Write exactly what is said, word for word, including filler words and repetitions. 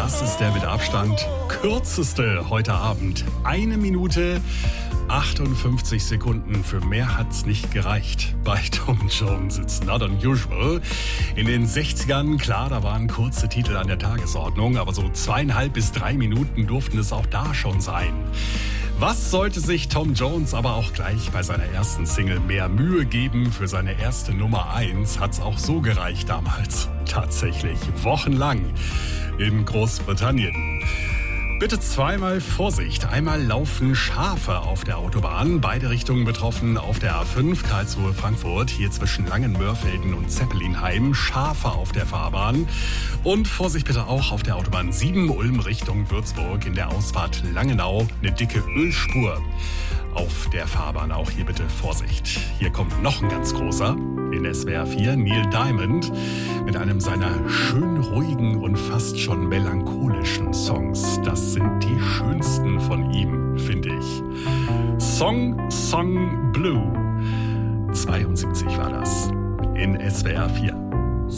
Das ist der mit Abstand kürzeste heute Abend. Eine Minute achtundfünfzig Sekunden. Für mehr hat's nicht gereicht. Bei Tom Jones, it's not unusual. In den sechzigern, klar, da waren kurze Titel an der Tagesordnung, aber so zweieinhalb bis drei Minuten durften es auch da schon sein. Was sollte sich Tom Jones aber auch gleich bei seiner ersten Single mehr Mühe geben? Für seine erste Nummer eins hat's auch so gereicht damals. Tatsächlich wochenlang in Großbritannien. Bitte zweimal Vorsicht. Einmal laufen Schafe auf der Autobahn. Beide Richtungen betroffen auf der A fünf Karlsruhe-Frankfurt. Hier zwischen Langenmörfelden und Zeppelinheim. Schafe auf der Fahrbahn. Und Vorsicht bitte auch auf der Autobahn sieben Ulm Richtung Würzburg. In der Ausfahrt Langenau eine dicke Ölspur auf der Fahrbahn. Auch hier bitte Vorsicht. Hier kommt noch ein ganz großer in S W R vier. Neil Diamond mit einem seiner schön ruhigen und fast schon melancholischen Songs. Das sind die schönsten von ihm, finde ich. Song, Song Blue. zweiundsiebzig war das in S W R vier.